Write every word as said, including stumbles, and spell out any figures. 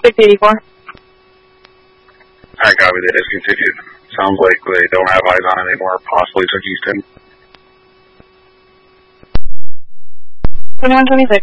six eighty-four. I copy, they discontinued. Sounds like they don't have eyes on it anymore, possibly took Easton. twenty-one twenty-six.